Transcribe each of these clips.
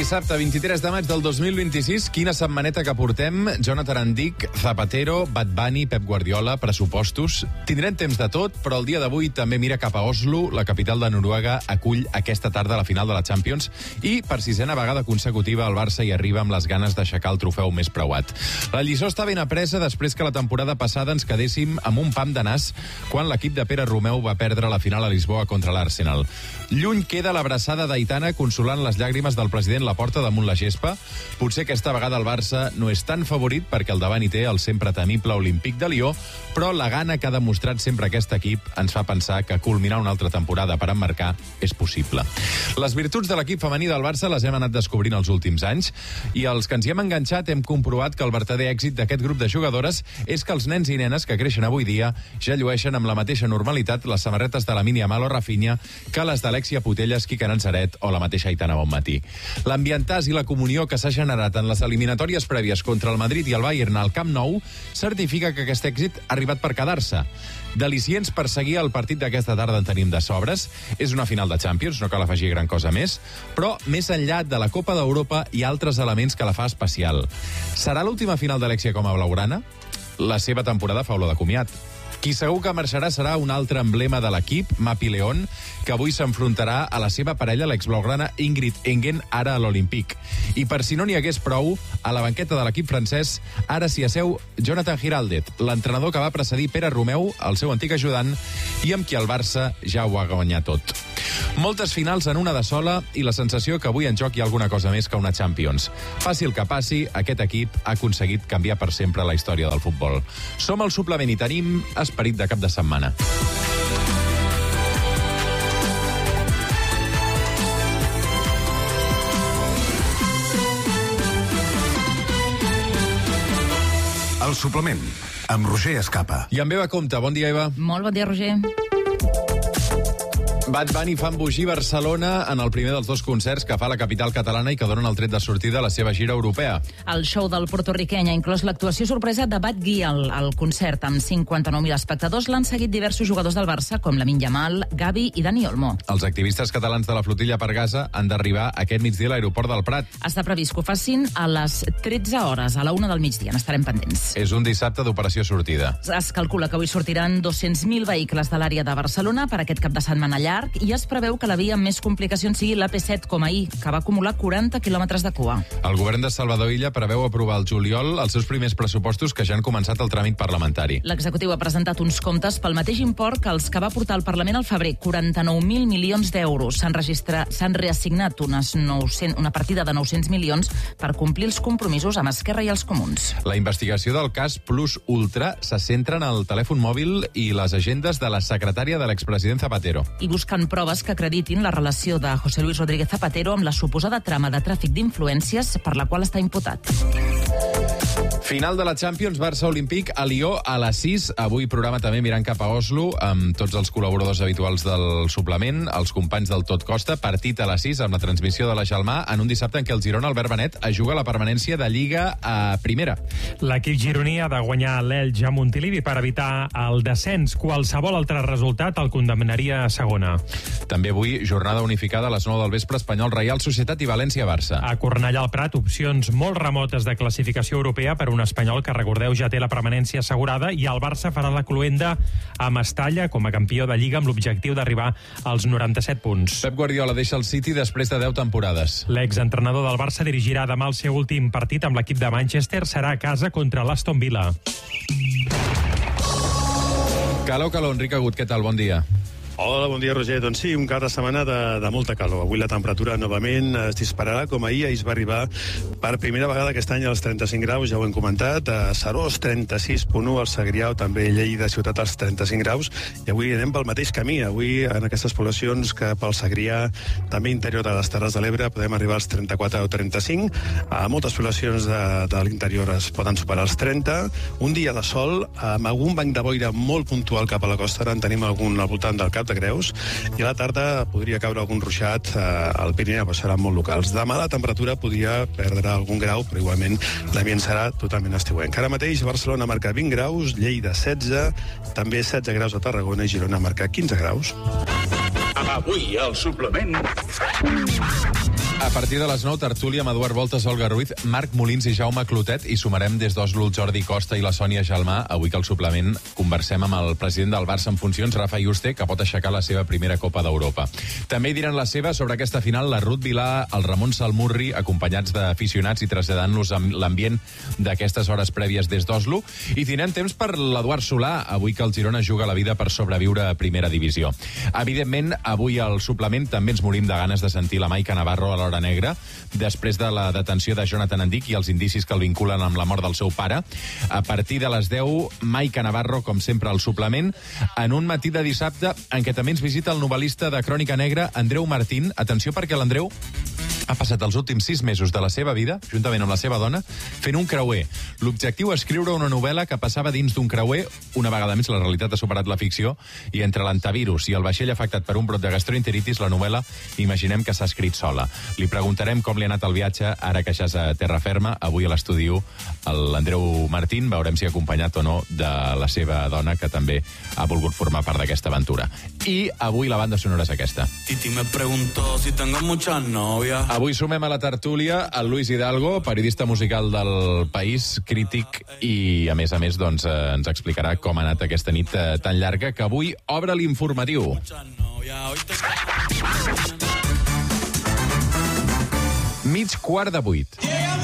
Dissabte, 23 de maig del 2026, quina setmaneta que portem. Jonathan Andic, Zapatero, Bad Bunny, Pep Guardiola, pressupostos. Tindrem temps de tot, però el dia d'avui també mira cap a Oslo. La capital de Noruega acull aquesta tarda la final de la Champions i per sisena vegada consecutiva el Barça hi arriba amb les ganes d'aixecar el trofeu més preuat. La lliçó està ben apresa després que la temporada passada ens quedéssim amb un pam de nas quan l'equip de Pere Romeu va perdre la final a Lisboa contra l'Arsenal. Lluny queda l'abraçada d'Aitana consolant les llàgrimes del president Laporta damunt la gespa. Potser aquesta vegada el Barça no és tan favorit perquè al davant hi té el sempre temible Olímpic de Lió, però la gana que ha demostrat sempre aquest equip ens fa pensar que culminar una altra temporada per emmarcar és possible. Les virtuts de l'equip femení del Barça les hem anat descobrint els últims anys i els que ens hi hem enganxat hem comprovat que el vertader èxit d'aquest grup de jugadores és que els nens i nenes que creixen avui dia ja llueixen amb la mateixa normalitat les samarretes de la Mini Amal o Rafinha que les d'Alexia Putellas, Quique Nanzaret o la mateixa Aitana Bonmatí. L'ambientàs i la comunió que s'ha generat en les eliminatòries prèvies contra el Madrid i el Bayern al Camp Nou certifica que aquest èxit ha arribat per quedar-se. Del·licients per seguir el partit d'aquesta tarda en tenim de sobres. És una final de Champions, no cal afegir gran cosa més, però més enllà de la Copa d'Europa hi ha altres elements que la fa especial. Serà l'última final d'Alexia com a blaugrana? La seva temporada fa olor de comiat. Qui segur que marxarà serà un altre emblema de l'equip, Mapi León, que avui s'enfrontarà a la seva parella, l'exblaugrana Ingrid Engen, ara a l'Olímpic. I per si no n'hi hagués prou, a la banqueta de l'equip francès ara s'hi asseu Jonathan Giraldez, l'entrenador que va precedir Pere Romeu, el seu antic ajudant, i amb qui el Barça ja ho ha guanyat tot. Moltes finals en una de sola i la sensació que avui en joc hi ha alguna cosa més que una Champions. Passi el que passi, aquest equip ha aconseguit canviar per sempre la història del futbol. Som al suplement i tenim esperit de cap de setmana. El suplement, amb Roger Escapa. I amb Eva Compte. Bon dia, Eva. Molt bon dia, Roger. Bad Bunny fa embogir Barcelona en el primer dels dos concerts que fa la capital catalana i que donen el tret de sortida a la seva gira europea. El show del portorriqueny ha inclòs l'actuació sorpresa de Bad Guy al concert. Amb 59.000 espectadors l'han seguit diversos jugadors del Barça, com Lamine Yamal, Gavi i Dani Olmo. Els activistes catalans de la flotilla per Gaza han d'arribar aquest migdia a l'aeroport del Prat. Està previst que ho facin a les 13 hores, a la 1 del migdia. N'estarem pendents. És un dissabte d'operació sortida. Es calcula que avui sortiran 200.000 vehicles de l'àrea de Barcelona per aquest cap de setmana llarg i es preveu que la via amb més complicacions sigui l'AP7 com ahir, que va acumular 40 quilòmetres de cua. El govern de Salvador Illa preveu aprovar al juliol els seus primers pressupostos que ja han començat el tràmit parlamentari. L'executiu ha presentat uns comptes pel mateix import que els que va portar al Parlament al febrer, 49.000 milions d'euros. S'han reassignat una partida de 900 milions per complir els compromisos amb Esquerra i els Comuns. La investigació del cas Plus Ultra se centra en el telèfon mòbil i les agendes de la secretària de l'expresident Zapatero. I busquen proves que acreditin la relació de José Luis Rodríguez Zapatero amb la suposada trama de tràfic d'influències per la qual està imputat. Final de la Champions, Barça-Olímpic a Lió a les 6. Avui programa també mirant cap a Oslo amb tots els col·laboradors habituals del suplement, els companys del Tot Costa. Partit a les 6 amb la transmissió de la Gelmà en un dissabte en què el Girona, Albert Benet, es juga la permanència de Lliga a primera. L'equip gironí ha de guanyar l'Elx a Montilivi per evitar el descens. Qualsevol altre resultat el condemnaria a segona. També avui jornada unificada a les 9 del vespre, Espanyol, Reial Societat i València-Barça. A Cornellà al Prat, opcions molt remotes de classificació europea per un Espanyol que, recordeu, ja té la permanència assegurada, i el Barça farà la cluenda a Mestalla com a campió de Lliga amb l'objectiu d'arribar als 97 punts. Pep Guardiola deixa el City després de 10 temporades. L'exentrenador del Barça dirigirà demà el seu últim partit amb l'equip de Manchester. Serà a casa contra l'Aston Villa. Calor, Enric Agut, què tal? Bon dia. Hola, bon dia, Roger. Doncs sí, un cap de setmana de molta calor. Avui la temperatura novament es dispararà, com ahir es va arribar per primera vegada aquest any als 35 graus, ja ho hem comentat. A Serós, 36,1, al Segrià, també Lleida, Ciutat, als 35 graus. I avui anem pel mateix camí. Avui, en aquestes poblacions que pel Segrià, també interior de les Terres de l'Ebre, podem arribar als 34 o 35. A moltes poblacions de l'interior es poden superar els 30. Un dia de sol, amb algun banc de boira molt puntual cap a la costa. Ara en tenim algun al voltant del Cap de Creus, i a la tarda podria caure algun ruixat al Pirineu, però seran molt locals. Demà la temperatura podria perdre algun grau, però igualment l'ambient serà totalment estiuenc. Ara mateix Barcelona marca 20 graus, Lleida 16, també 16 graus a Tarragona i Girona marca 15 graus. Avui al suplement... A partir de les 9, tertúlia amb Eduard Voltes, Olga Ruiz, Marc Molins i Jaume Clotet, i sumarem des d'Oslo el Jordi Costa i la Sònia Gelmà. Avui que al suplement conversem amb el president del Barça en funcions, Rafa Yuste, que pot aixecar la seva primera Copa d'Europa. També hi diran la seva sobre aquesta final la Ruth Vilà, el Ramon Salmurri, acompanyats d'aficionats i traslladant-los amb l'ambient d'aquestes hores prèvies des d'Oslo. I tindrem temps per l'Eduard Solà, avui que el Girona juga la vida per sobreviure a primera divisió. Evidentment, avui al suplement també ens morim de ganes de sentir la Maica Navarro a l'hora negra, després de la detenció de Jonathan Endic i els indicis que el vinculen amb la mort del seu pare. A partir de les 10, Maica Navarro, com sempre, al suplement, en un matí de dissabte en què també ens visita el novel·lista de Crònica Negra, Andreu Martín. Atenció, perquè l'Andreu ha passat els últims 6 mesos de la seva vida, juntament amb la seva dona, fent un creuer. L'objectiu és escriure una novel·la que passava dins d'un creuer. Una vegada més, la realitat ha superat la ficció, i entre l'antivirus i el vaixell afectat per un brot de gastroenteritis, la novel·la, imaginem que s'ha escrit sola. Li preguntarem com li ha anat el viatge, ara que ja és a terra ferma. Avui a l'estudi l'Andreu Martín, veurem si acompanyat o no de la seva dona, que també ha volgut formar part d'aquesta aventura. I avui la banda sonora és aquesta. Titi me preguntó si tengo muchas novias. Avui sumem a la tertúlia el Luis Hidalgo, periodista musical del País, crític, i a més, doncs, ens explicarà com ha anat aquesta nit tan llarga, que avui obre l'informatiu. Mig quart de 8.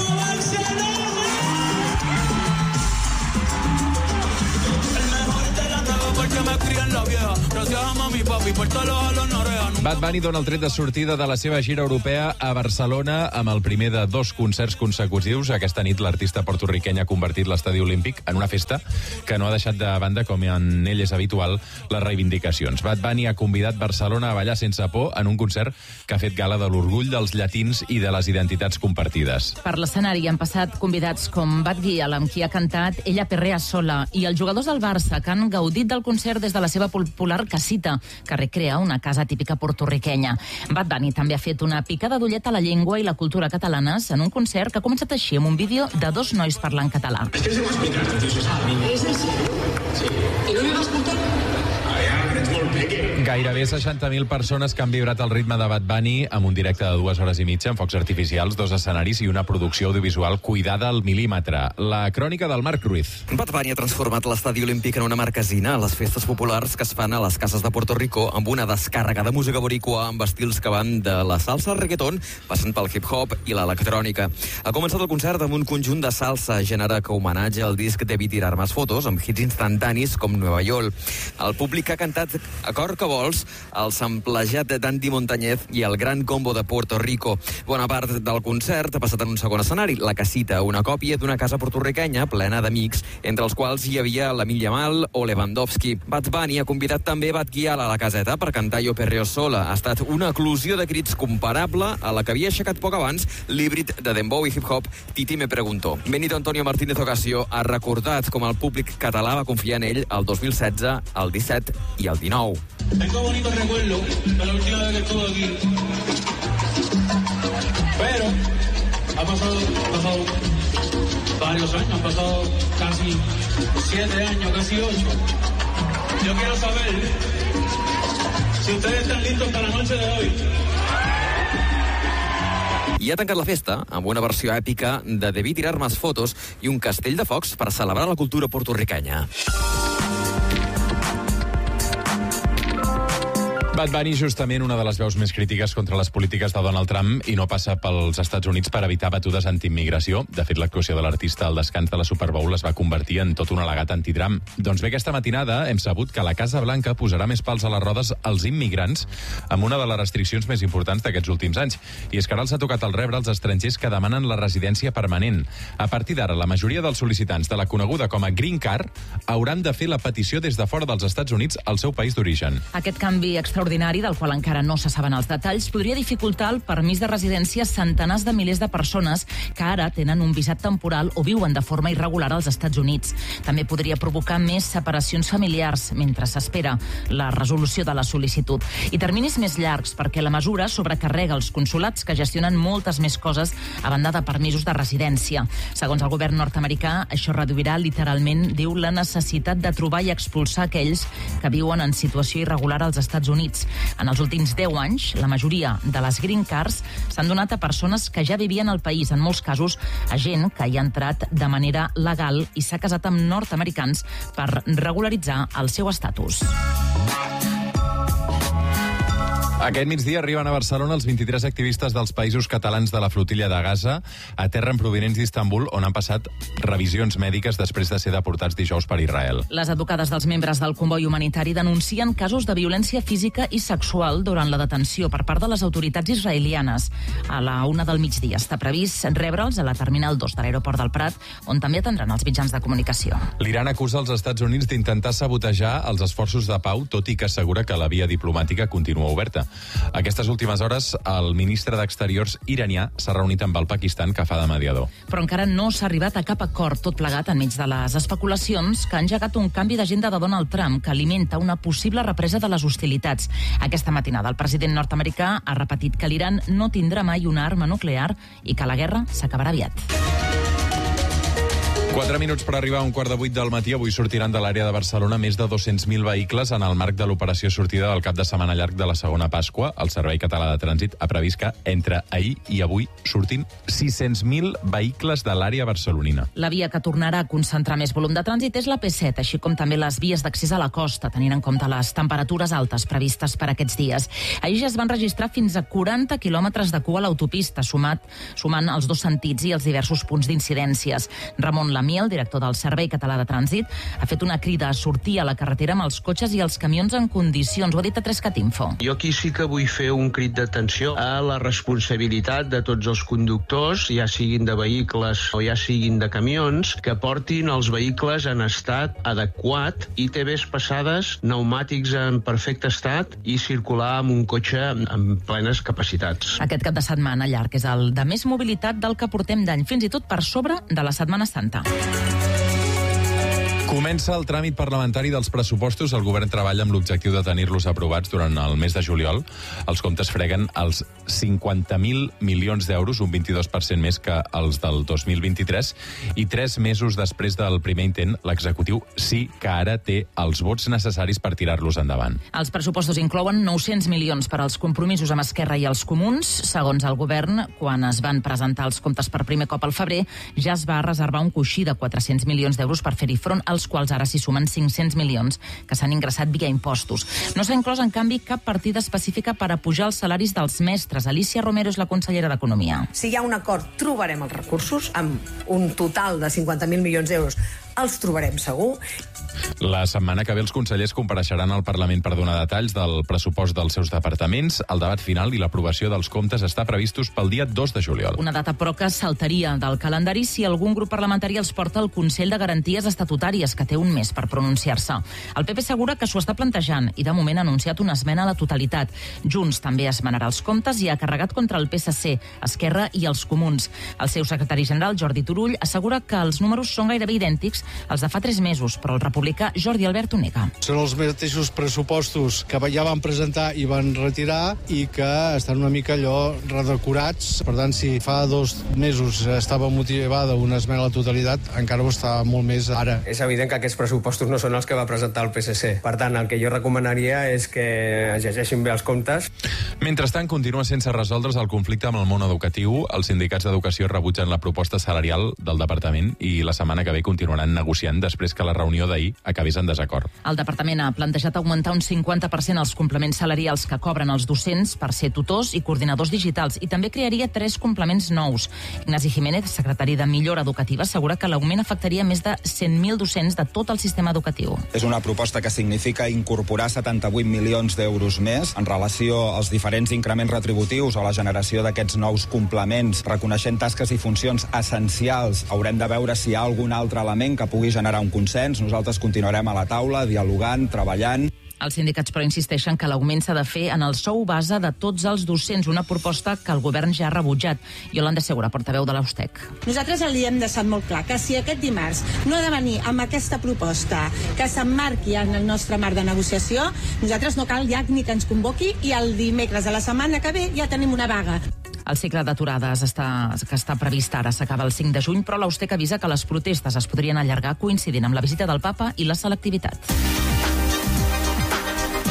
Bad Bunny dona el tret de sortida de la seva gira europea a Barcelona amb el primer de 2 concerts consecutius. Aquesta nit l'artista porto-riqueny ha convertit l'estadi olímpic en una festa que no ha deixat de banda, com en ell és habitual, les reivindicacions. Bad Bunny ha convidat Barcelona a ballar sense por en un concert que ha fet gala de l'orgull dels llatins i de les identitats compartides. Per l'escenari han passat convidats com Bad Gyal, amb qui ha cantat Ella perrea sola, i els jugadors del Barça, que han gaudit del concert des de la seva popular casita, que recrea una casa típica porto-riquenya. Bad Bunny també ha fet una picada d'ullet a la llengua i la cultura catalanes en un concert que ha començat així amb un vídeo de 2 nois parlant català. Es que se va a explicar, tío, se sabe. ¿Es en serio? Sí. ¿Y no me vas a contar? Gairebé 60.000 persones que han vibrat al ritme de Bad Bunny amb un directe de 2 hores i mitja amb focs artificials, 2 escenaris i una producció audiovisual cuidada al mil·límetre. La crònica del Marc Ruiz. Bad Bunny ha transformat l'estadi olímpic en una marquesina a les festes populars que es fan a les cases de Puerto Rico, amb una descàrrega de música boricua amb estils que van de la salsa al reggaeton, passant pel hip-hop i l'electrònica. Ha començat el concert amb un conjunt de salsa, gènere que homenatge al disc Debí tirar más fotos, amb hits instantanis com Nueva York. El públic ha cantat A cor que vols, el samplejat d'Andy Montañez i el Gran Combo de Puerto Rico. Bona part del concert ha passat en un segon escenari, la casita, una còpia d'una casa porto-riquenya plena d'amics, entre els quals hi havia l'Amil Yamal o Lewandowski. Bad Bunny ha convidat també Bad Gyal a la caseta per cantar Yo perreo sola. Ha estat una eclosió de crits comparable a la que havia aixecat poc abans l'híbrid de dembow i hip-hop Titi me preguntó. Benito Antonio Martínez Ocasio ha recordat com el públic català va confiar en ell el 2016, el 17 i el 19. Tengo bonitos recuerdos de la última vez que estuve aquí. Pero ha pasado varios años, han pasado casi 7 años, casi 8. Yo quiero saber si ustedes están listos para la noche de hoy. I ha tancat la festa amb una versió èpica de Debí tirar más fotos i un castell de focs per celebrar la cultura porto-riquenya. Bad Bunny, justament una de les veus més crítiques contra les polítiques de Donald Trump, i no passa pels Estats Units per evitar batudes antiimmigració. De fet, l'actuació de l'artista al descans de la Super Bowl es va convertir en tot un al·legat anti-Trump. Doncs bé, aquesta matinada hem sabut que la Casa Blanca posarà més pals a les rodes als immigrants amb una de les restriccions més importants d'aquests últims anys. I és que ara els ha tocat el rebre als estrangers que demanen la residència permanent. A partir d'ara, la majoria dels sol·licitants de la coneguda com a Green Card hauran de fer la petició des de fora dels Estats Units al seu país d'origen. Aquest canvi extraordinari, del qual encara no se saben els detalls, podria dificultar el permís de residència a centenars de milers de persones que ara tenen un visat temporal o viuen de forma irregular als Estats Units. També podria provocar més separacions familiars mentre s'espera la resolució de la sol·licitud. I terminis més llargs, perquè la mesura sobrecarrega els consulats, que gestionen moltes més coses a banda de permisos de residència. Segons el govern nord-americà, això reduirà literalment, diu, la necessitat de trobar i expulsar aquells que viuen en situació irregular als Estats Units. Units. En els últims 10 anys, la majoria de les green cards s'han donat a persones que ja vivien al país, en molts casos a gent que hi ha entrat de manera legal i s'ha casat amb nord-americans per regularitzar el seu estatus. Aquest migdia arriben a Barcelona els 23 activistes dels països catalans de la flotilla de Gaza, aterren provinents d'Istanbul, on han passat revisions mèdiques després de ser deportats dijous per Israel. Les advocades dels membres del comboi humanitari denuncien casos de violència física i sexual durant la detenció per part de les autoritats israelianes. A la 1 del migdia està previst rebre'ls a la Terminal 2 de l'aeroport del Prat, on també atendran els mitjans de comunicació. L'Iran acusa els Estats Units d'intentar sabotejar els esforços de pau, tot i que assegura que la via diplomàtica continua oberta. Aquestes últimes hores, el ministre d'Exteriors iranià s'ha reunit amb el Pakistan, que fa de mediador. Però encara no s'ha arribat a cap acord, tot plegat enmig de les especulacions que han engegat un canvi d'agenda de Donald Trump que alimenta una possible represa de les hostilitats. Aquesta matinada, el president nord-americà ha repetit que l'Iran no tindrà mai una arma nuclear i que la guerra s'acabarà aviat. 4 minuts per arribar a 7:15 del matí. Avui sortiran de l'àrea de Barcelona més de 200.000 vehicles en el marc de l'operació sortida del cap de setmana llarg de la segona Pasqua. El Servei Català de Trànsit ha previst que entre ahir i avui surtin 600.000 vehicles de l'àrea barcelonina. La via que tornarà a concentrar més volum de trànsit és la P7, així com també les vies d'accés a la costa, tenint en compte les temperatures altes previstes per aquests dies. Ahir ja es van registrar fins a 40 quilòmetres de cua a l'autopista, sumant els dos sentits i els diversos punts d'incidències. Ramon el director del Servei Català de Trànsit, ha fet una crida a sortir a la carretera amb els cotxes i els camions en condicions. Ho ha dit a 3CAT Info. Jo aquí sí que vull fer un crit d'atenció a la responsabilitat de tots els conductors, ja siguin de vehicles o ja siguin de camions, que portin els vehicles en estat adequat, ITVs passades, pneumàtics en perfecte estat i circular amb un cotxe amb plenes capacitats. Aquest cap de setmana llarg és el de més mobilitat del que portem d'any, fins i tot per sobre de la Setmana Santa. Comença el tràmit parlamentari dels pressupostos. El govern treballa amb l'objectiu de tenir-los aprovats durant el mes de juliol. Els comptes freguen els 50.000 milions d'euros, un 22% més que els del 2023, i 3 mesos després del primer intent, l'executiu sí que ara té els vots necessaris per tirar-los endavant. Els pressupostos inclouen 900 milions per als compromisos amb Esquerra i els Comuns. Segons el govern, quan es van presentar els comptes per primer cop al febrer, ja es va reservar un coixí de 400 milions d'euros per fer-hi front, als quals ara s'hi sumen 500 milions que s'han ingressat via impostos. No s'ha inclòs, en canvi, cap partida específica per apujar els salaris dels mestres. Alicia Romero és la consellera d'Economia. Si hi ha un acord, trobarem els recursos, amb un total de 50.000 milions d'euros. Els trobarem segur. La setmana que ve els consellers compareixeran al Parlament per donar detalls del pressupost dels seus departaments. El debat final i l'aprovació dels comptes està previstos pel dia 2 de juliol. Una data, però, que saltaria del calendari si algun grup parlamentari els porta al Consell de Garanties Estatutàries, que té un mes per pronunciar-se. El PP assegura que s'ho està plantejant i de moment ha anunciat una esmena a la totalitat. Junts també esmenarà els comptes i ha carregat contra el PSC, Esquerra i els Comuns. El seu secretari general, Jordi Turull, assegura que els números són gairebé idèntics als de fa 3 mesos, però el republicà Jordi Albert ho nega. Són els mateixos pressupostos que ja van presentar i van retirar i que estan una mica allò redecorats. Per tant, si fa 2 mesos estava motivada una esmena a la totalitat, encara ho està molt més ara. És evident que aquests pressupostos no són els que va presentar el PSC. Per tant, el que jo recomanaria és que es llegeixin bé els comptes. Mentrestant, continua sense resoldre's el conflicte amb el món educatiu. Els sindicats d'educació rebutgen la proposta salarial del departament i la setmana que ve continuaran negociant després que la reunió d'ahir acabés en desacord. El departament ha plantejat augmentar un 50% els complements salarials que cobren els docents per ser tutors i coordinadors digitals i també crearia 3 complements nous. Ignasi Jiménez, secretari de Millora Educativa, assegura que l'augment afectaria més de 100.000 docents de tot el sistema educatiu. És una proposta que significa incorporar 78 milions d'euros més en relació als diferents increments retributius o la generació d'aquests nous complements, reconeixent tasques i funcions essencials. Haurem de veure si hi ha algun altre element que pugui generar un consens. Nosaltres continuarem a la taula, dialogant, treballant. Els sindicats, però, insisteixen que l'augment s'ha de fer en el sou base de tots els docents, una proposta que el govern ja ha rebutjat. Iolanda Segura, portaveu de l'Austec. Nosaltres li hem deixat molt clar que si aquest dimarts no ha de venir amb aquesta proposta que s'emmarqui en el nostre marc de negociació, nosaltres no cal ja ni que ens convoqui i el dimecres de la setmana que ve ja tenim una vaga. El cicle d'aturades que està previst ara s'acaba el 5 de juny, però l'Austec avisa que les protestes es podrien allargar coincidint amb la visita del papa i la selectivitat.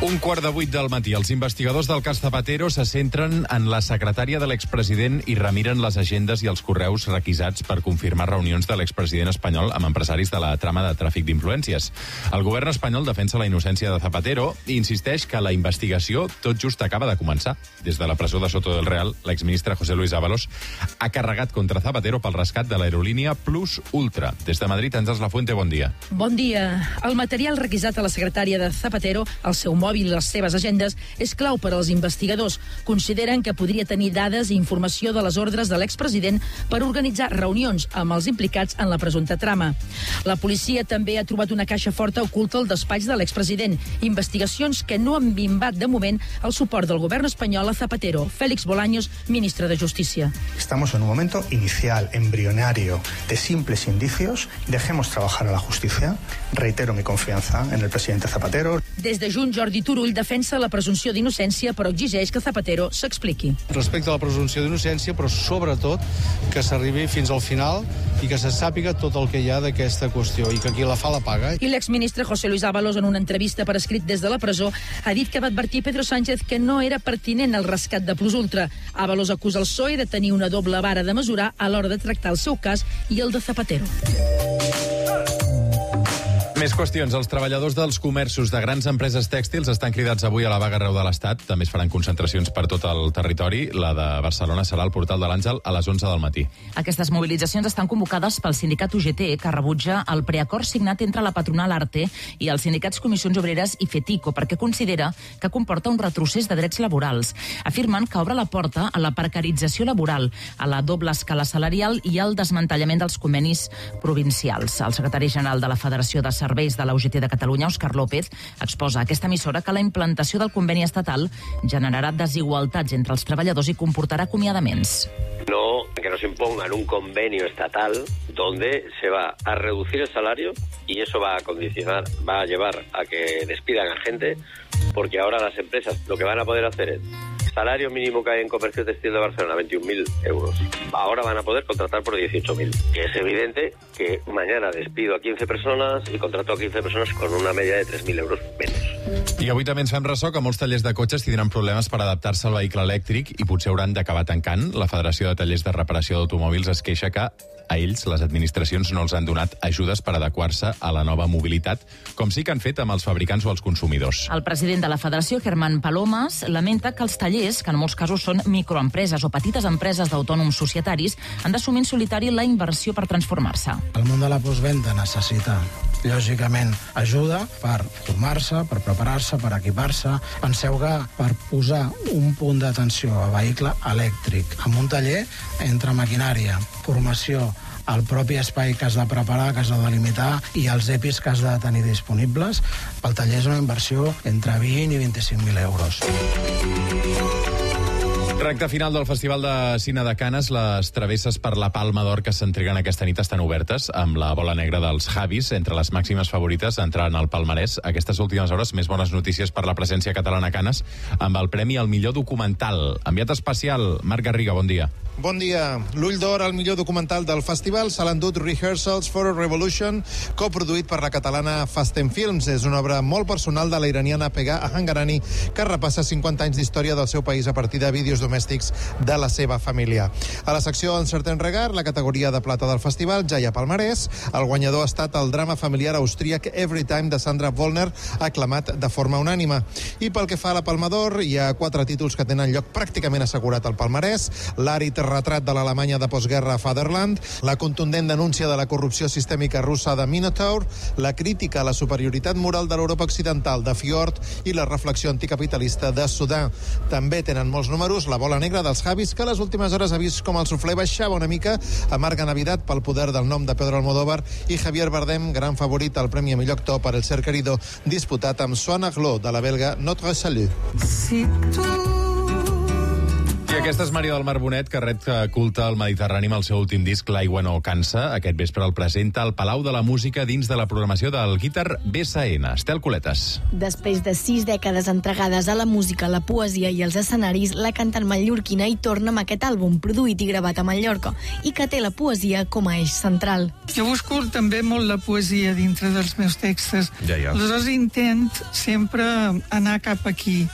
1:15 del matí. Els investigadors del cas Zapatero se centren en la secretària de l'expresident i remiren les agendes i els correus requisats per confirmar reunions de l'expresident espanyol amb empresaris de la trama de tràfic d'influències. El govern espanyol defensa la innocència de Zapatero i insisteix que la investigació tot just acaba de començar. Des de la presó de Soto del Real, l'exministre José Luis Ábalos ha carregat contra Zapatero pel rescat de l'aerolínia Plus Ultra. Des de Madrid, Àngels Lafuente, bon dia. Bon dia. El material requisat a la secretària de Zapatero, el seu mòbil i les seves agendes, és clau per als investigadors. Consideren que podria tenir dades i informació de les ordres de l'expresident per organitzar reunions amb els implicats en la presumpta trama. La policia també ha trobat una caixa forta oculta al despatx de l'expresident. Investigacions que no han minvat de moment el suport del govern espanyol a Zapatero. Félix Bolaños, ministre de Justícia. Estamos en un momento inicial, embrionario, de simples indicios. Dejemos trabajar a la justicia. Reitero mi confianza en el presidente Zapatero. Des de Junts, Jordi Turull defensa la presumpció d'innocència, però exigeix que Zapatero s'expliqui. Respecte a la presumpció d'innocència, però sobretot que s'arribi fins al final i que se sàpiga tot el que hi ha d'aquesta qüestió i que qui la fa la paga. I l'exministre José Luis Ábalos, en una entrevista per escrit des de la presó, ha dit que va advertir Pedro Sánchez que no era pertinent el rescat de Plus Ultra. Ábalos acusa el PSOE de tenir una doble vara de mesurar a l'hora de tractar el seu cas i el de Zapatero. Més qüestions. Els treballadors dels comerços de grans empreses tèxtils estan cridats avui a la vaga arreu de l'Estat. També es faran concentracions per tot el territori. La de Barcelona serà al Portal de l'Àngel a les 11 del matí. Aquestes mobilitzacions estan convocades pel sindicat UGT, que rebutja el preacord signat entre la patronal ARTE i els sindicats Comissions Obreres i FETICO, perquè considera que comporta un retrocés de drets laborals. Afirmen que obre la porta a la precarització laboral, a la doble escala salarial i al desmantellament dels convenis provincials. El secretari general de la Federació de Serveis de la UGT de Catalunya, Òscar López, exposa a aquesta emissora que la implantació del conveni estatal generarà desigualtats entre els treballadors i comportarà acomiadaments. No, que nos impongan un convenio estatal donde se va a reducir el salario y eso va a llevar a que despidan a gente, porque ahora las empresas lo que van a poder hacer es salario mínimo que hay en comercio textil de Barcelona, 21.000 euros. Ahora van a poder contratar por 18.000. Que es evidente que mañana despido a 15 personas y contrato a 15 personas con una media de 3.000 euros menos. I avui també ens fem ressò que molts tallers de cotxes tindran problemes per adaptar-se al vehicle elèctric i potser hauran d'acabar tancant. La Federació de Tallers de Reparació d'Automòbils es queixa que a ells les administracions no els han donat ajudes per adequar-se a la nova mobilitat, com sí que han fet amb els fabricants o els consumidors. El president de la Federació, Germán Palomas, lamenta que els tallers, que en molts casos són microempreses o petites empreses d'autònoms societaris, han d'assumir en solitari la inversió per transformar-se. El món de la postvenda necessita, lògicament, ajuda per formar-se, per preparar-se, per equipar-se. Penseu que per posar un punt d'atenció a vehicle elèctric en un taller entre maquinària, formació, el propi espai que has de preparar, que has de delimitar i els EPIs que has de tenir disponibles, pel taller és una inversió entre 20 i 25.000 euros. Recte final del Festival de Cine de Canes, les travesses per la Palma d'Or que s'entreguen aquesta nit estan obertes, amb la bola negra dels Javis entre les màximes favorites entrant al palmarès. Aquestes últimes hores, més bones notícies per la presència catalana a Canes, amb el premi al millor documental. Enviat especial, Marc Garriga, bon dia. Bon dia. L'Ull d'Or al millor documental del festival se l'ha endut Rehearsals for a Revolution, coproduït per la catalana Fast and Films. És una obra molt personal de la iraniana Pegah Ahangarani, que repassa 50 anys d'història del seu país a partir de vídeos domèstics de la seva família. A la secció En certain regard, la categoria de plata del festival, ja hi ha palmarès. El guanyador ha estat el drama familiar austríac Every Time de Sandra Wollner, aclamat de forma unànime. I pel que fa a la Palma d'Or, hi ha 4 títols que tenen lloc pràcticament assegurat al palmarès. L'àrid retrat de l'Alemanya de postguerra Fatherland, la contundent denúncia de la corrupció sistèmica russa de Minotaur, la crítica a la superioritat moral de l'Europa occidental de Fjord i la reflexió anticapitalista de Sudan. També tenen molts números la bola negra dels Javis, que a les últimes hores ha vist com el suflé baixava una mica, amarga Navidad pel poder del nom de Pedro Almodóvar i Javier Bardem, gran favorit al premi a millor actor per El ser querido, disputat amb Swan Aglo, de la belga Notre Salut. I I aquesta és Maria del Mar Bonet, que ret culte al Mediterrani amb el seu últim disc, L'aigua no cansa. Aquest vespre el presenta al Palau de la Música dins de la programació del Guitar BSN. Estel Coletes. Després de 6 dècades entregades a la música, la poesia i els escenaris, la cantant mallorquina hi torna amb aquest àlbum, produït i gravat a Mallorca, i que té la poesia com a eix central. Jo busco també molt la poesia dintre dels meus textos. Ja. Aleshores intent sempre anar cap aquí.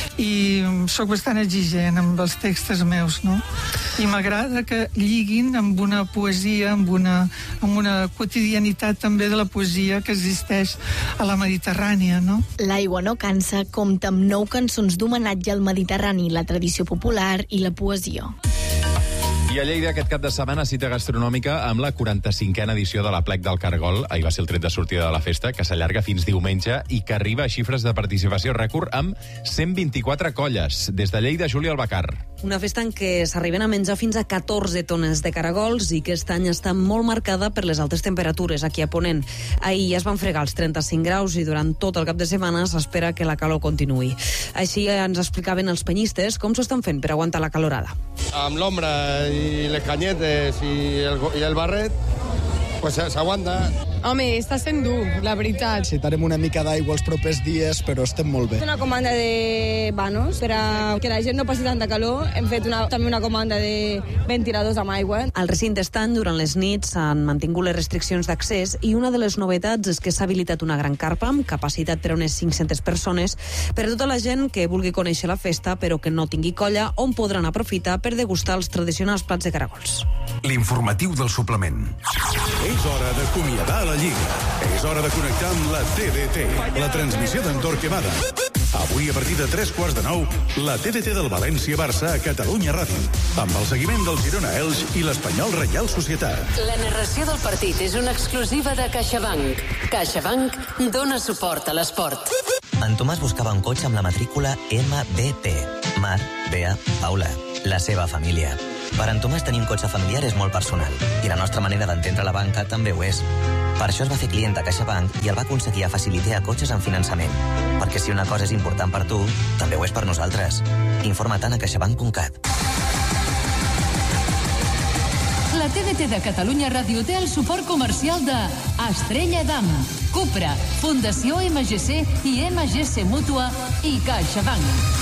I sóc bastant exigent amb els textos meus, no? I m'agrada que lliguin amb una poesia, amb una quotidianitat també de la poesia que existeix a la Mediterrània, no? L'aigua no cansa compta amb 9 cançons d'homenatge al Mediterrani, la tradició popular i la poesia. I a Lleida aquest cap de setmana cita gastronòmica amb la 45a edició de la Plec del Cargol. Ahir va ser el tret de sortida de la festa, que s'allarga fins diumenge i que arriba a xifres de participació rècord amb 124 colles. Des de Lleida, Júlia Albacar. Una festa en què s'arriben a menjar fins a 14 tones de caragols i que aquest any està molt marcada per les altes temperatures aquí a Ponent. Ahir ja es van fregar els 35 graus i durant tot el cap de setmana s'espera que la calor continuï. Així ens explicaven els penyistes com s'ho estan fent per aguantar la calorada. Amb l'ombra i les canyetes i el barret, pues s'aguanta. Home, està sent dur, la veritat. Necessitarem una mica d'aigua els propers dies, però estem molt bé. És una comanda de vanos per a que la gent no passi tanta calor. Hem fet també una comanda de ventiladors amb aigua. Al recinte estant, durant les nits, s'han mantingut les restriccions d'accés i una de les novetats és que s'ha habilitat una gran carpa amb capacitat per a unes 500 persones per a tota la gent que vulgui conèixer la festa però que no tingui colla, on podran aprofitar per degustar els tradicionals plats de caragols. L'informatiu del suplement. És hora d'acomiadar la Lliga. És hora de connectar amb la TDT, la transmissió d'en Torquemada. Avui, a partir de 9:03, la TDT del València-Barça a Catalunya Ràdio, amb el seguiment del Girona-Elx i l'Espanyol Reial Societat. La narració del partit és una exclusiva de CaixaBank. CaixaBank dona suport a l'esport. En Tomàs buscava un cotxe amb la matrícula MBP. Mar, Bea, Paula, la seva família. Per en Tomàs tenir un cotxe familiar és molt personal i la nostra manera d'entendre la banca també ho és. Per això es va fer client a CaixaBank i el va aconseguir a Facilitea cotxes en finançament. Perquè si una cosa és important per tu, també ho és per nosaltres. Informa-te'n a caixabank.cat. La TDT de Catalunya Ràdio té el suport comercial de Estrella Damm, Cupra, Fundació MGC i MGC Mútua i CaixaBank.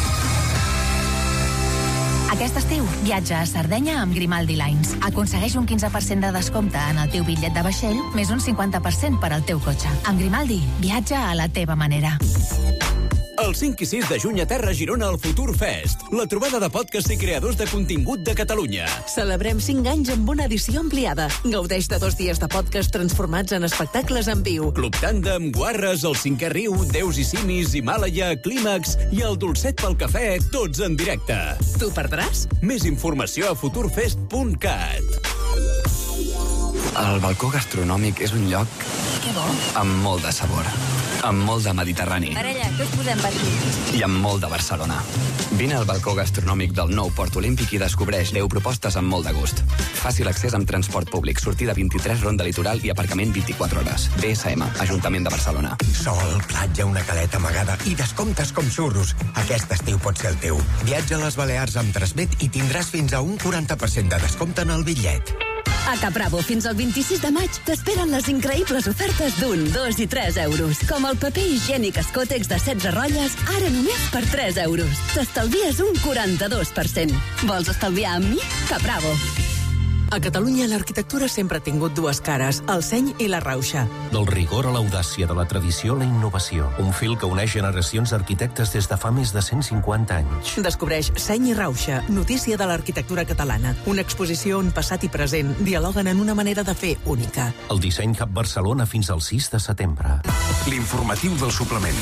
Aquest estiu, viatja a Sardenya amb Grimaldi Lines. Aconsegueix un 15% de descompte en el teu bitllet de vaixell, més un 50% per al teu cotxe. Amb Grimaldi, viatja a la teva manera. El 5 i 6 de juny a Terra Girona al Futur Fest, la trobada de podcasts i creadors de contingut de Catalunya. Celebrem 5 anys amb una edició ampliada. Gaudeix de 2 dies de podcast transformats en espectacles en viu. Club Tàndem, Guarres, El Cinquè Riu, Déus i Simis, Himàlaia, Clímax i el Dolcet pel Cafè, tots en directe. T'ho perdràs? Més informació a futurfest.cat. El balcó gastronòmic és un lloc amb molt de sabor, amb molt de Mediterrani Parella, què us podem patir? i amb molt de Barcelona. Vine al balcó gastronòmic del nou Port Olímpic i descobreix 10 propostes amb molt de gust. Fàcil accés amb transport públic, sortida 23 Ronda Litoral i aparcament 24 hores. BSM, Ajuntament de Barcelona. Sol, platja, una caleta amagada i descomptes com xurros. Aquest estiu pot ser el teu. Viatja a les Balears amb Transmet i tindràs fins a un 40% de descompte en el bitllet. A Capravo, fins al 26 de maig, t'esperen les increïbles ofertes d'1, 2 i 3 euros. Com el paper higiènic Escòtex de 16 rotlles, ara només per 3 euros. T'estalvies un 42%. Vols estalviar amb mi? Capravo. A Catalunya l'arquitectura sempre ha tingut dues cares, el seny i la rauxa. Del rigor a l'audàcia, de la tradició a la innovació. Un fil que uneix generacions d'arquitectes des de fa més de 150 anys. Descobreix Seny i Rauxa, notícia de l'arquitectura catalana. Una exposició on passat i present dialoguen en una manera de fer única. El Disseny Hub Barcelona fins al 6 de setembre. L'informatiu del suplement.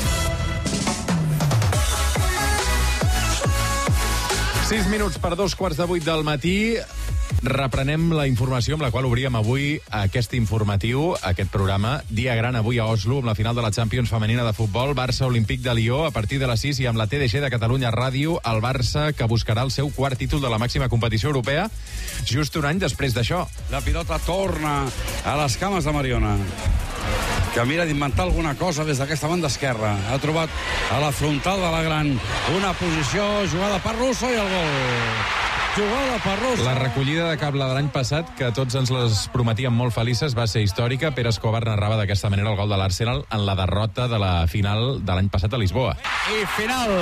6 minuts per 2:15 del matí. Reprenem la informació amb la qual obríem avui aquest informatiu, aquest programa. Dia gran avui a Oslo, amb la final de la Champions femenina de futbol. Barça Olímpic de Lió a partir de les 6 i amb la TDG de Catalunya Ràdio. El Barça que buscarà el seu quart títol de la màxima competició europea just un any després d'això. La pilota torna a les cames de Mariona. que mira d'inventar alguna cosa des d'aquesta banda esquerra. Ha trobat a la frontal de la gran una posició, jugada per Russo i el gol. Jugada per Russo. La recollida de cable de l'any passat, que tots ens les prometíem molt felices, va ser històrica. Pere Escobar narrava d'aquesta manera el gol de l'Arsenal en la derrota de la final de l'any passat a Lisboa. I final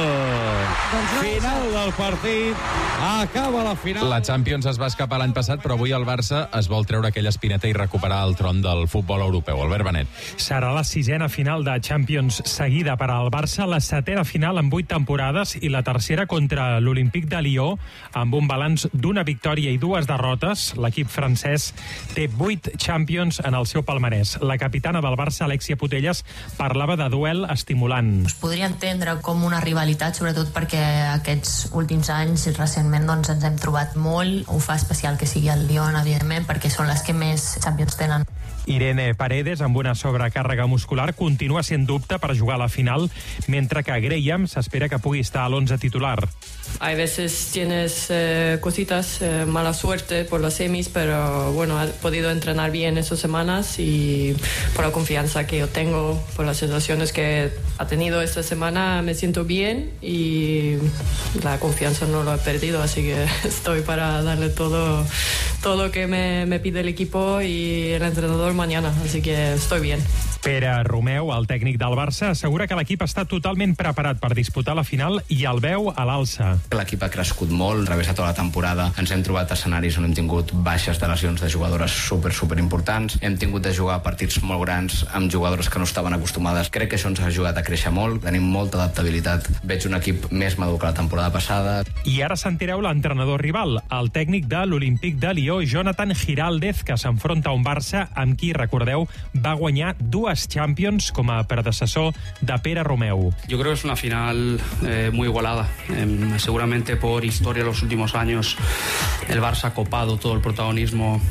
del partit. Acaba la final. La Champions es va escapar l'any passat, però avui el Barça es vol treure aquella espineta i recuperar el tron del futbol europeu. Albert Benet. Serà la 6a final de Champions seguida per al Barça, la 7a final en 8 temporades i la tercera contra l'Olympique de Lió, amb un balanç d'una victòria i 2 derrotes. L'equip francès té 8 Champions en el seu palmarès. La capitana del Barça, Alexia Putellas, parlava de duel estimulant. Es podria entendre com una rivalitat, sobretot perquè aquests últims anys, recentment, doncs, ens hem trobat molt. Ho fa especial que sigui el Lyon, evidentment, perquè són les que més Champions tenen. Irene Paredes, amb una sobrecàrrega muscular, continua sent dubte per jugar a la final, mentre que Graham s'espera que pugui estar a l'11 titular. Hay veces tienes cositas, mala suerte por las semis, pero bueno, he podido entrenar bien esas semanas y por la confianza que yo tengo, por las sensaciones que ha tenido esta semana, me siento bien y la confianza no lo he perdido, así que estoy para darle todo lo que me pide el equipo y el entrenador mañana, así que estoy bien. Pere Romeu, el tècnic del Barça, assegura que l'equip està totalment preparat per disputar la final i el veu a l'alça. L'equip ha crescut molt, travessa tota la temporada. Ens hem trobat escenaris on hem tingut baixes de lesions de jugadores super importants. Hem tingut de jugar partits molt grans amb jugadores que no estaven acostumades. Crec que això ens ha ajudat a créixer molt. Tenim molta adaptabilitat. Veig un equip més madur que la temporada passada. I ara sentireu l'entrenador rival, el tècnic de l'Olympique de Lió, Jonathan Giraldez, que s'enfronta a un Barça amb qui, recordeu, va guanyar 2 Champions com a predecessor de Pere Romeu. Yo creo que es una final muy igualada. Seguramente por historia en los últimos años el Barça ha copado todo el protagonismo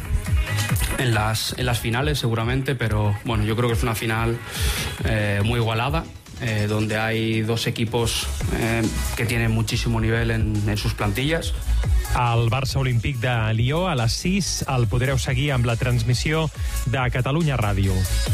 en las finales seguramente, pero bueno, yo creo que es una final muy igualada. Donde hay 2 equipos que tienen muchísimo nivel en sus plantillas. El Barça Olímpic de Lió a les 6 el podreu seguir amb la transmissió de Catalunya Ràdio.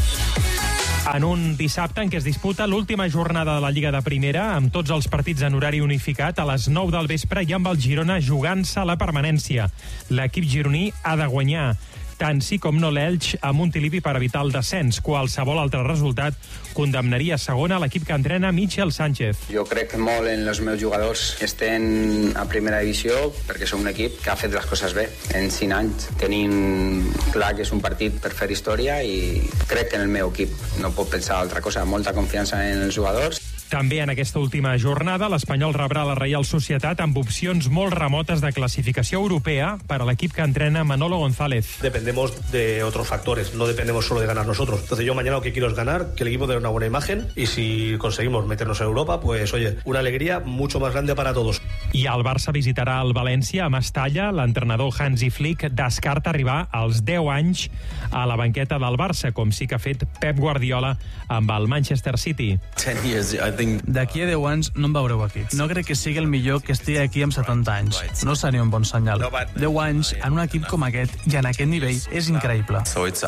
En un dissabte en què es disputa l'última jornada de la Lliga de Primera, amb tots els partits en horari unificat, a les 9 del vespre i amb el Girona jugant-se la permanència. L'equip gironí ha de guanyar, tant sí com no l'Elx a Montilivi per evitar el descens. Qualsevol altre resultat condemnaria segona l'equip que entrena Michel Sánchez. Jo crec molt en els meus jugadors que estan a primera divisió perquè som un equip que ha fet les coses bé. En 5 anys tenim clar que és un partit per fer història i crec que en el meu equip no puc pensar altra cosa. Molta confiança en els jugadors. També en aquesta última jornada, l'Espanyol rebrà la Reial Societat amb opcions molt remotes de classificació europea per a l'equip que entrena Manolo González. Dependemos de otros factores, no dependemos solo de ganar nosotros. Entonces yo mañana lo que quiero es ganar, que el equipo dé una buena imagen y si conseguimos meternos en Europa, pues oye, una alegría mucho más grande para todos. I el Barça visitarà el València a Mestalla. L'entrenador Hansi Flick descarta arribar als 10 anys a la banqueta del Barça, com sí que ha fet Pep Guardiola amb el Manchester City. D'aquí a 10 anys no em veureu aquí. No crec que sigui el millor que estigui aquí amb 70 anys. No seria un bon senyal. 10 anys en un equip com aquest i en aquest nivell és increïble.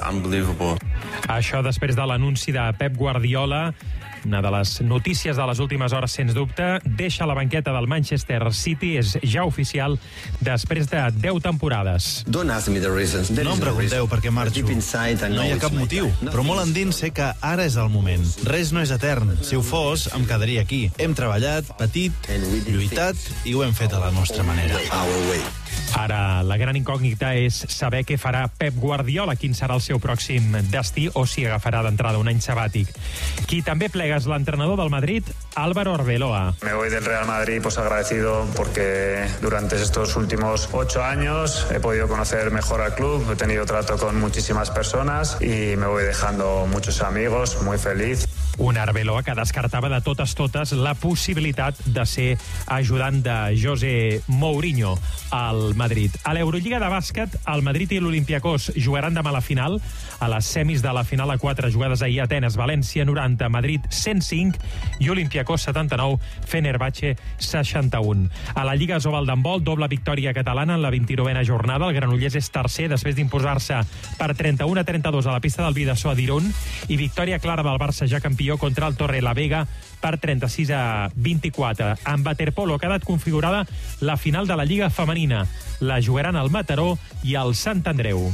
Això després de l'anunci de Pep Guardiola. Una de les notícies de les últimes hores, sens dubte, deixa la banqueta del Manchester City, és ja oficial, després de 10 temporades. No em pregunteu per què marxo. No hi ha cap motiu, però molt endins sé que ara és el moment. Res no és etern. Si ho fos, em quedaria aquí. Hem treballat, patit, lluitat i ho hem fet a la nostra manera. Ara, la gran incògnita és saber què farà Pep Guardiola, quin serà el seu pròxim destí o si agafarà d'entrada un any sabàtic. Qui també plega és l'entrenador del Madrid, Álvaro Arbeloa. Me voy del Real Madrid pues agradecido porque durante estos últimos 8 años he podido conocer mejor al club, he tenido trato con muchísimas personas y me voy dejando muchos amigos, muy feliz. Un Arbeloa que descartava de totes la possibilitat de ser ajudant de José Mourinho al Madrid. A l'Eurolliga de bàsquet, el Madrid i l'Olympiacos jugaran demà a la final. A les semis de la final a 4 jugades ahir a Atenes, València 90, Madrid 105 i Olympiacos Olympiacos 79, Fenerbahçe 61. A la Lliga Sobal d'handbol, doble victòria catalana en la 29a jornada. El Granollers és tercer després d'imposar-se per 31-32 a la pista del Bidasoa d'Irun i victòria clara del Barça, ja campió, contra el Torrelavega per 36-24. En waterpolo ha quedat configurada la final de la Lliga femenina. La jugaran al Mataró i al Sant Andreu.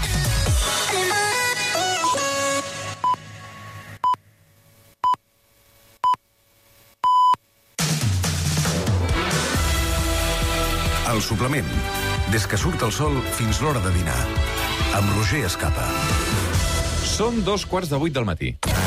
El suplement. Des que surt el sol fins l'hora de dinar. Amb Roger Escapa. Són 2:15 del matí.